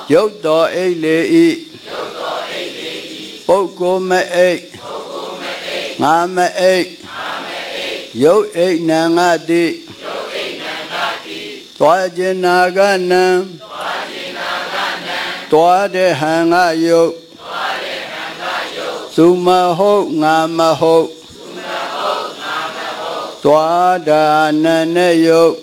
ယုတ်တော်အိတ်လေဤပုဂ္ဂိုလ်မအိတ်ငါမအိတ်ယုတ်အိတ်နံငါတိသွားခြင်းနာကနံသွားတဲ့ဟံငါယုတ်သူမဟုတ်ငါမဟုတ်သွားတာနံနဲ့ယုတ်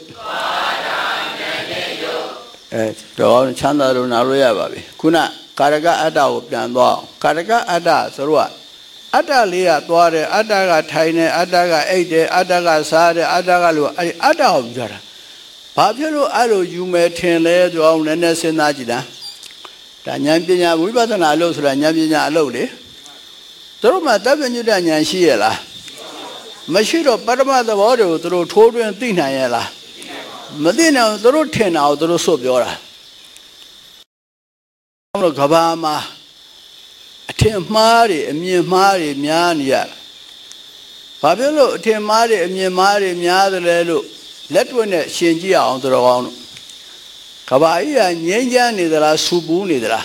တော့ချမ်းသာလို့နားလို့ရပါပြီခုနကာရကအတ္တကိုပြန်သွားကာရကအတ္တဆိုတော့အတ္တလေးကသွားတယ်အတ္တကထိုင်တယ်အတ္တကအိတ်တယ်အတ္တကစားတယ်အတ္တကလို့အဲ့အတ္တကိုပြောတာဘာဖြစ်လို့အဲ့လိုယူမယ်ထင်လဲဆိုအောင်နည်းနည်းစဉ်းစားကြည့်တာဒါဉာဏ်ပညာဝိပဿနာအလုပ်ဆိုတာဉာဏ်ပညာအလုပ်လေတို့မှတပ်ပညုတဉာဏ်ရှိရဲ့လားမရှိတော့ပရမသဘောတွေကိုတို့ထိုးတွင်းသိနိုင်ရဲ့လားမသိနိုင်တို့ထင်တာကိုတို့စွတ်ပြောတာဘုရားကဘာမှာအထင်မှားတွေအမြင်မှားတွေများနေရဘာဖြစ်လို့အထင်မှားတွေအမြင်မှားတွေများသလဲလို့လက်တွေ့နဲ့ရှင်းကြည့်အောင်တော်ကောင်းလို့ကဘာကြီးကငြိမ်းချမ်းနေသလားဆူပူးနေသလား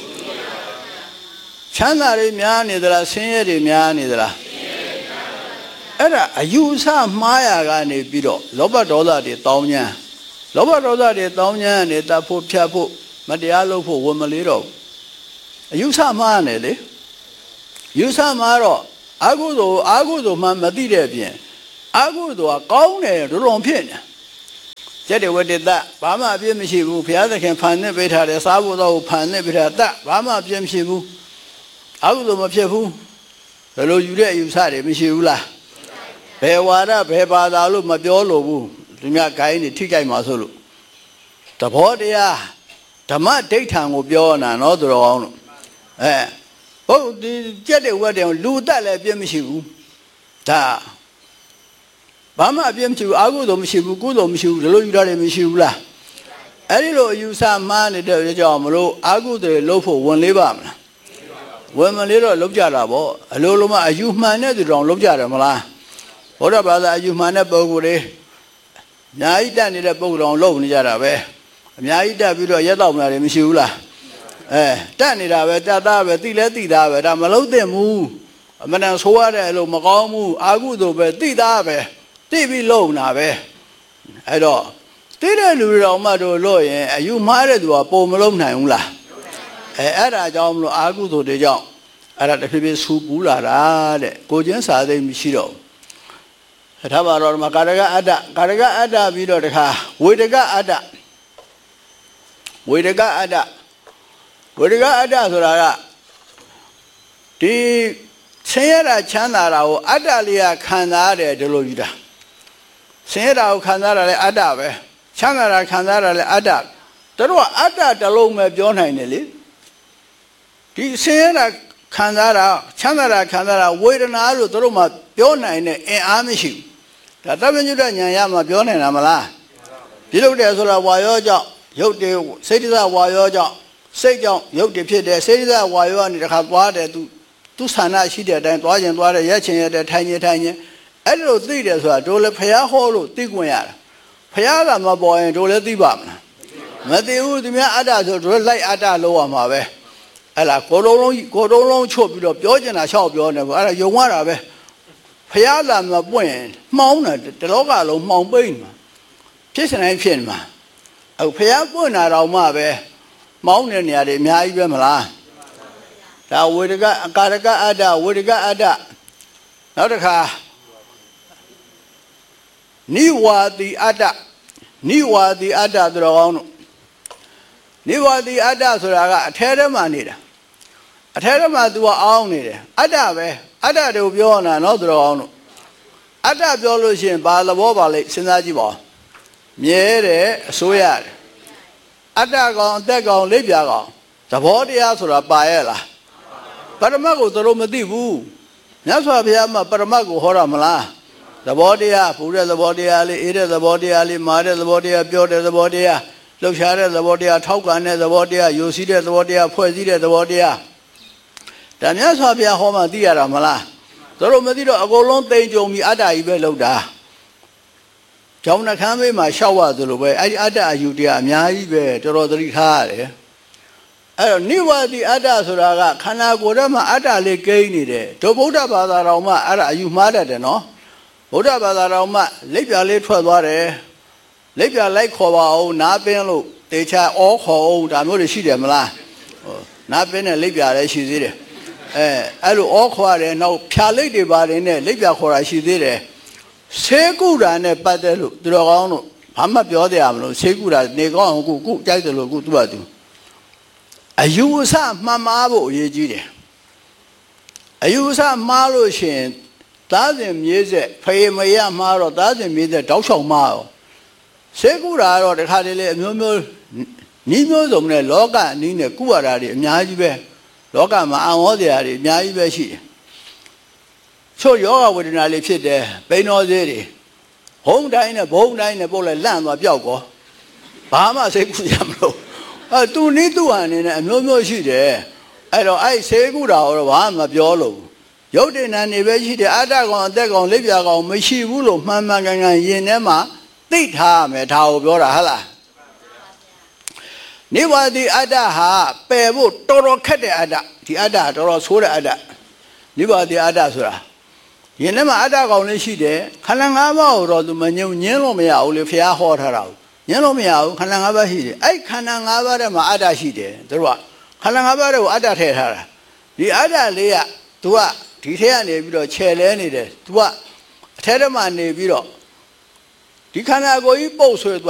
ချမ်းသာတွေများနေသလားဆင်းရဲတွေများနေသလားအဲ့ဒါအယူအဆမှားရာကနေပြီးတော့လောဘဒေါသတွေတောင်းညမ်းလောဘဒေါသတွေတောင်းညမ်းနေတတ်ဖို့ဖြတ်ဖို့မတရားလုပ်ဖို့ဝန်မလေးတော့အယူဆမှားနေလေယူဆမှားတော့အာဟုသို့မှမသိတဲ့ပြင်အာဟုသို့ကကောင်းတယ်ဒုံဖြစ်နေကျက်တဲ့ဝတ္တတဘာမှအပြည့်မရှိဘူးဘုရားသခင်ဖန်နေပေးထားတယ်စားဖို့တော့ဖန်နေပေးထားတဘာမှအပြည့်မရှိဘူးအာဟုသို့မဖြစ်ဘူးဘယ်လိုယူတဲ့အယူဆတွေမရှိဘူးလားဘယ်ဝါဒဘယ်ဘာသာလို့မပြောလို့ဘူးသူများဂိုင်းနေထိကြိုက်မှာဆိုလို့သဘောတရားဓမ္မဒိဋ္ဌံကိုပြောနာနော်သူတော်ကောင်းလို့ဟုတ်ဒီကြက်တဲ့ဝတ်တယ်လူတက်လည်းပြည့်မရှိဘူးဒါဘာမှအပြည့်မရှိဘူးအာဟုသို့မရှိဘူးကုသို့မရှိဘူးဒီလိုယူတာတွေမရှိဘူးလားအဲ့ဒီလိုအယူဆမှားနေတဲ့ကြောင့်မလို့အာဟုသို့လှုပ်ဖို့ဝင်လေးပါမလားဝင်မလေးတော့လှုပ်ကြတာပေါ့အလိုလိုမှအယူမှန်တဲ့သူတော်လှုပ်ကြတယ်မလားဘုရားဘာသာအယူမှန်တဲ့ပုဂ္ဂိုလ်တွေအများကြီးတက်နေတဲ့ပုဂ္ဂိုလ်တော်လှုပ်နေကြတာပဲအများကြီးတက်ပြီးတော့ရက်တော့မလားတွေမရှိဘူးလားတက်နေတာပဲတက်သားပဲတိလဲတိသားပဲဒါမလုံးသင့်ဘူးအမှန်တန်ဆိုးရတယ်လို့မကောင်းဘူးအာဟုသို့ပဲတိသားပဲတိပြီးလုံတာပဲအဲ့တော့တိတဲ့လူတွေတော်မှတို့လို့ရင်အယူမှားတဲ့သူကပုံမလုံးနိုင်ဘူးလားအဲ့ဒါကြောင့်မလို့အာဟုသို့တွေကြောင့်အဲ့ဒါတဖြည်းဖြည်းဆူပူလာတာတဲ့ကိုချင်းစာသိမရှိတော့ဒါပါတော့ကာရကအတ္တပြီးတော့တခါဝေဒကအတ္တဆိုတာကဒီဆင်းရဲတာချမ်းသာတာကိုအတ္တလေးကခံစားရတယ်ဒီလိုယူတာဆင်းရဲတာကိုခံစားရလဲအတ္တပဲချမ်းသာတာခံစားရလဲအတ္တတို့ကအတ္တတစ်လုံးပဲပြောနိုင်တယ်လေဒီဆင်းရဲတာခံစားတာချမ်းသာတာခံစားတာဝေဒနာလို့တို့မှပြောနိုင်တဲ့အင်အားမရှိဘူးဒါတပည့်ညုတဉာဏ်ရမှာပြောနိုင်တာမလားဒီလိုတည်းဆိုတာဝါရောကြောင့်ရုပ်တွေစိတ်တဝါရောကြောင့်စိတ်ကြောင့်ရုပ်တွေဖြစ်တယ်စိတ်တဝါရောကနေတခါသွားတယ်သူဆန္ဒရှိတဲ့အတိုင်းသွားခြင်းသွားတယ်ရက်ခြင်းရက်တယ်ထိုင်ခြင်းအဲ့လိုသိတယ်ဆိုတာတို့လည်းဖျားဟောလို့သိခွင့်ရတာဖျားကမပေါ်ရင်တို့လည်းသိပါမလားမသိဘူးသူများအတ္တဆိုတို့လိုက်အတ္တလို့ရမှာပဲအဲ့လားကိုယ်လုံးလုံးချွတ်ပြီးတော့ပြောကျင်တာလျှောက်ပြောနေပေါ့အဲ့ဒါယုံရတာပဲဖျားလာမှာပွင့်ရင်မှောင်းတယ်တလောကလုံးမှောင်ပိတ်မှာဖြစ်စတိုင်းဖြစ်မှာအခုဖျားပွင့်တာတော့မှပဲမောင်းတဲ့နေရာတွေအများကြီးပဲမလားဒါဝေဒကကာရကအတ္တဝေဒကအတ္တနောက်တစ်ခါနိဝါတိအတ္တတော်ကောင်းတို့နိဝါတိအတ္တဆိုတာကအထဲထဲမှာနေတာအထဲထဲမှာ तू အောင်းနေတယ်အတ္တပဲအတ္တတွေကိုပြောနေတာနော်တော်ကောင်းတို့အတ္တပြောလို့ရှိရင်ဘာသဘောပါလဲစဉ်းစားကြည့်ပါဦးမြဲတယ်အစိုးရတယ်အတ္တကောင်အသက်ကောင်လက်ပြကောင်သဘောတရားဆိုတာပါရဲ့လားပရမတ်ကိုတို့မသိဘူးမြတ်စွာဘုရားမှာပရမတ်ကိုဟောတာမလားသဘောတရားပူတဲ့သဘောတရားလေးအေးတဲ့သဘောတရားလေးမာတဲ့သဘောတရားပြောတဲ့သဘောတရားလှုပ်ရှားတဲ့သဘောတရားထောက်ကန်တဲ့သဘောတရားယိုစီးတဲ့သဘောတရားဖွဲ့စည်းတဲ့သဘောတရားဒါမြတ်စွာဘုရားဟောမှသိရတာမလားတို့မသိတော့အကုန်လုံးသိမ့်ကြုံပြီးအတ္တကြီးပဲလောက်တာကျောင်းနှခမ်းမေးမှာရှောက်ရသလိုပဲအဲ့ဒီအတ္တအယူတရားအများကြီးပဲတော်တော်သတိထားရတယ်နိဝါတိအတ္တဆိုတာကခန္ဓာကိုယ်ထဲမှာအတ္တလေးကိန်းနေတယ်ဒုဗုဒ္ဓဘာသာတော်မှအဲ့ဒါအယူမှားတတ်တယ်နော်ဗုဒ္ဓဘာသာတော်မှလက်ပြလေးထွက်သွားတယ်လက်ပြလိုက်ခေါ်ပါအောင်နားပင်းလို့တေချာအောခေါ်အောင်ဒါမျိုးတွေရှိတယ်မလားနားပင်းနဲ့လက်ပြလည်းရှိသေးတယ်အဲ့လိုအောခေါ်ရတယ်နောက်ဖြာလိတ်တွေပါတယ်နဲ့လက်ပြခေါ်တာရှိသေးတယ်ဆေးကုတာနဲ့ပတ်သက်လို့သူတော်ကောင်းတို့ဘာမှပြောတယ်မလို့ဆေးကုတာနေကောင်းအောင်ကုကြိုက်တယ်လို့ကုသူ့ဘာသူအယူအဆမှန်မှားဖို့အရေးကြီးတယ်အယူအဆမှားလို့ရှိရင်သားစဉ်မြေးဆက်ဖေမရမှားတော့သားစဉ်မြေးဆက်တောက်ချောင်မှားရောဆေးကုတာတော့တခါတလေအမျိုးမျိုးနီးမျိုးစုံနဲ့လောကအနည်းနဲ့ကုရတာတွေအများကြီးပဲလောကမှာအံ့ဩစရာတွေအများကြီးပဲရှိတယ်ချို့ယောဂဝေဒနာလေးဖြစ်တယ်ပိန်တော်သေးတွေဟုံးတိုင်းနဲ့ဘုံတိုင်းနဲ့ပုတ်လိုက်လန့်သွားပျောက်ကောဘာမှစိတ်ကူးရမလို့သူနီးသူ့ဟာနေနဲ့အမျိုးမျိုးရှိတယ်အဲ့တော့အဲ့ဆေးကူတာတော့ဘာမှမပြောလို့ရုပ်တည်နာနေပဲရှိတယ်အတ္တကောင်အသက်ကောင်လက်ပြကောင်မရှိဘူးလို့မှန်မှန်ကန်ကန်ယင်ထဲမှာသိထားရမယ်ဒါကိုပြောတာဟုတ်လားနိဝါတိအတ္တဟာပယ်ဖို့တော်တော်ခက်တဲ့အတ္တဒီအတ္တတော်တော်ဆိုးတဲ့အတ္တနိဝါတိအတ္တဆိုတာယင်ထဲမှာအတ္တကောင်လေးရှိတယ်ခန္ဓာ၅ပါးကိုတော့သူမငြင်းလို့မရဘူးလေဖះဟောထားတာညံလို့မရဘူးခန္ဓာ၅ပါးရှိတယ်အဲ့ခန္ဓာ၅ပါးထဲမှာအတ္တရှိတယ်သူတို့ကခန္ဓာ၅ပါးတွေကိုအတ္တထည့်ထားတာဒီအတ္တလေးက तू ကဒီထဲကနေပြီးတော့ခြယ်လဲနေတယ် तू ကအထဲထဲမှာနေပြီးတော့ဒီခန္ဓာကိုယ်ကြီးပုတ်ဆွဲ